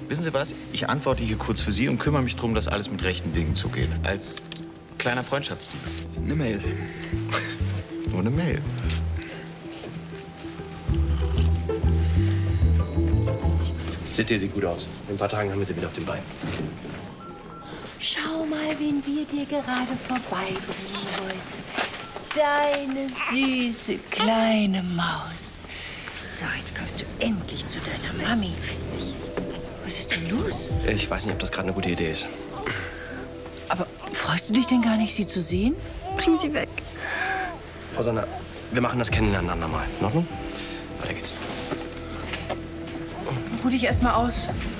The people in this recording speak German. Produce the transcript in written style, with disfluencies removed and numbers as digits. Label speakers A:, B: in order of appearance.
A: Wissen Sie was? Ich antworte hier kurz für Sie und kümmere mich darum, dass alles mit rechten Dingen zugeht. Als kleiner Freundschaftsdienst.
B: Eine Mail.
A: Nur eine Mail.
C: City sieht gut aus. In ein paar Tagen haben wir sie wieder auf den Beinen.
D: Schau mal, wen wir dir gerade vorbeibringen wollten. Deine süße kleine Maus. So, jetzt kommst du endlich zu deiner Mami. Was ist denn los?
C: Ich weiß nicht, ob das gerade eine gute Idee ist.
D: Aber freust du dich denn gar nicht, sie zu sehen?
E: Bring sie weg.
C: Frau Sanner, wir machen das Kennenlernen ein andermal. In Ordnung? Weiter geht's.
D: Ruh dich erst mal aus.